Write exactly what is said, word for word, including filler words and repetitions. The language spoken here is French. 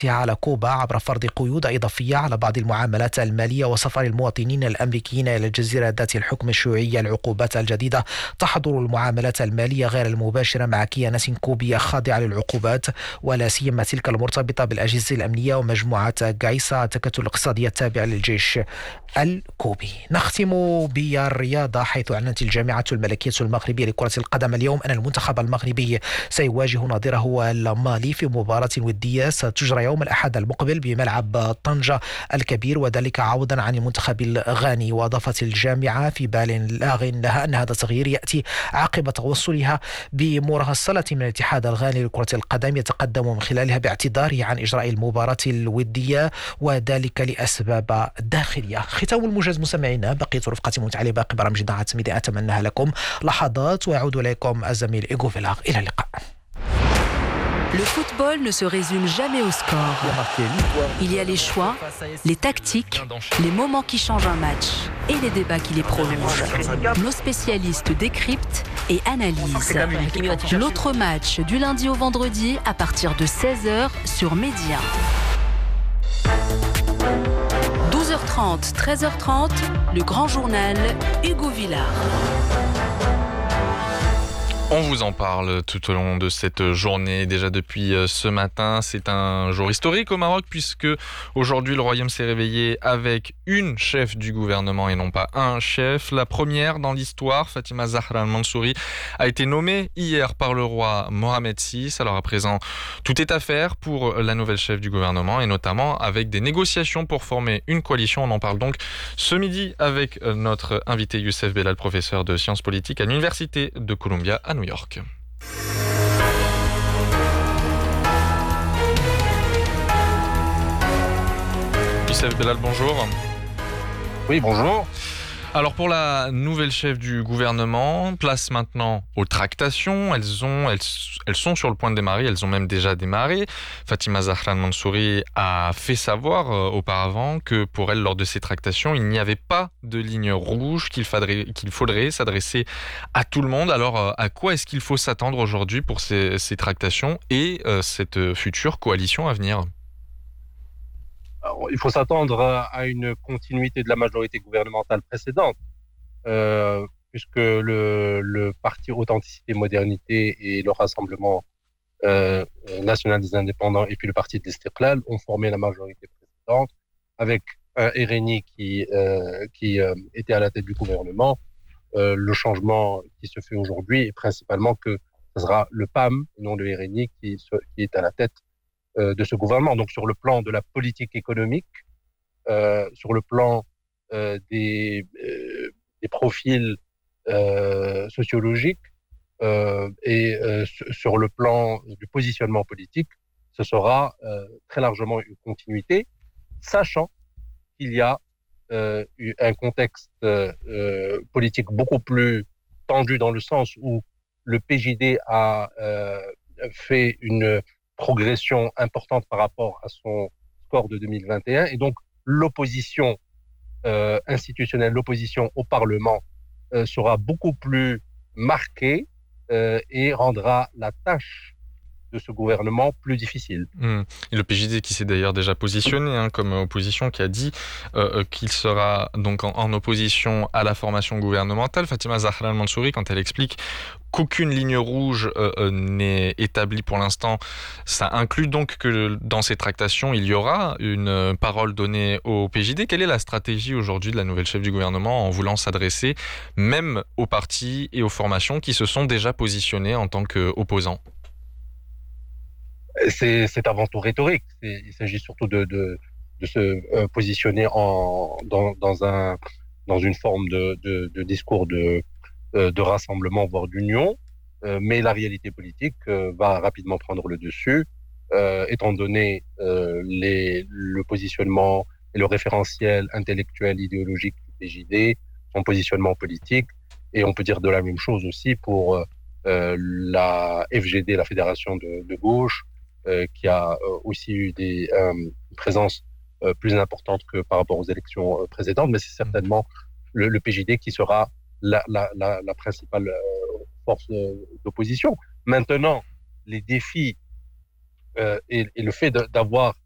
على كوبا عبر فرض قيود إضافية على بعض المعاملات المالية وسفر المواطنين الأمريكيين إلى الجزيرة ذات الحكم الشيوعي. العقوبات الجديدة تحظر المعاملات المالية غير المباشرة مع كيانات كوبية خاضعة للعقوبات، ولا سيما تلك المرتبطة بالأجهزة الأمنية ومجموعة غايسا التكتل الاقتصادي التابع للجيش الكوبي. نختم بالرياضة، حيث أعلنت الجامعة الملكية المغربية لكرة القدم اليوم أن المنتخب المغربي سيواجه نظيره المالي في مباراة ودية ستجرى يوم الأحد المقبل بملعب طنجة الكبير، وذلك عوضا عن المنتخب الغاني. وأضافت الجامعة في بال لاغ لها أن هذا التغيير يأتي عقب توصلها بمراسلة من الاتحاد الغاني لكرة القدم يتقدم من خلالها باعتذاره عن إجراء المباراة الودية، وذلك لأسباب داخلية. ختام الموجز مستمعينا، بقيت رفقتي على باقي برامج إذاعة ميدي أتمناها لكم لحظات، ويعود إليكم الزميل إيغو فيلاغ. إلى اللقاء. Le football ne se résume jamais au score. Il y a les choix, les tactiques, les moments qui changent un match et les débats qui les prolongent. Nos spécialistes décryptent et analysent. L'autre match du lundi au vendredi à partir de seize heures sur Média. douze heures trente, treize heures trente, le grand journal Hugo Villard. On vous en parle tout au long de cette journée, déjà depuis ce matin. C'est un jour historique au Maroc puisque aujourd'hui le royaume s'est réveillé avec une chef du gouvernement et non pas un chef. La première dans l'histoire, Fatima Zahra al-Mansouri, a été nommée hier par le roi Mohamed six. Alors à présent, tout est à faire pour la nouvelle chef du gouvernement et notamment avec des négociations pour former une coalition. On en parle donc ce midi avec notre invité Youssef Bellal, professeur de sciences politiques à l'université de Columbia à New York. Youssef Bellal, bonjour. Oui, bonjour. Alors pour la nouvelle chef du gouvernement, place maintenant aux tractations. Elles, ont, elles, elles sont sur le point de démarrer, elles ont même déjà démarré. Fatima Zahra al-Mansouri a fait savoir euh, auparavant que pour elle, lors de ces tractations, il n'y avait pas de ligne rouge, qu'il faudrait, qu'il faudrait s'adresser à tout le monde. Alors euh, à quoi est-ce qu'il faut s'attendre aujourd'hui pour ces, ces tractations et euh, cette future coalition à venir ? Alors, il faut s'attendre à une continuité de la majorité gouvernementale précédente, euh, puisque le, le parti Authenticité Modernité et le Rassemblement euh, national des indépendants et puis le parti de l'Istiqlal ont formé la majorité précédente, avec un R N I qui, euh, qui euh, était à la tête du gouvernement. Euh, le changement qui se fait aujourd'hui est principalement que ce sera le P A M, et non le R N I, qui, qui est à la tête de ce gouvernement. Donc sur le plan de la politique économique, euh, sur le plan euh, des, euh, des profils euh, sociologiques euh, et euh, sur le plan du positionnement politique, ce sera euh, très largement une continuité, sachant qu'il y a euh, un contexte euh, politique beaucoup plus tendu dans le sens où le P J D a euh, fait une progression importante par rapport à son score de deux mille vingt et un. Et donc, l'opposition euh, institutionnelle, l'opposition au Parlement euh, sera beaucoup plus marquée euh, et rendra la tâche de ce gouvernement plus difficile. Mmh. Et le P J D qui s'est d'ailleurs déjà positionné hein, comme opposition, qui a dit euh, qu'il sera donc en, en opposition à la formation gouvernementale. Fatima Zahra al-Mansouri, quand elle explique qu'aucune ligne rouge euh, n'est établie pour l'instant, ça inclut donc que dans ces tractations, il y aura une parole donnée au P J D. Quelle est la stratégie aujourd'hui de la nouvelle chef du gouvernement en voulant s'adresser même aux partis et aux formations qui se sont déjà positionnés en tant qu'opposants ? C'est, c'est avant tout rhétorique. C'est, il s'agit surtout de, de, de se euh, positionner en, dans, dans, un, dans une forme de, de, de discours de, euh, de rassemblement, voire d'union. Euh, mais la réalité politique euh, va rapidement prendre le dessus, euh, étant donné euh, les, le positionnement et le référentiel intellectuel, idéologique du P J D, son positionnement politique. Et on peut dire de la même chose aussi pour euh, la F G D, la Fédération de, de gauche, Euh, qui a euh, aussi eu des euh, présences euh, plus importantes que par rapport aux élections euh, précédentes, mais c'est certainement le, le P J D qui sera la, la, la, la principale euh, force euh, d'opposition. Maintenant, les défis euh, et, et le fait de, d'avoir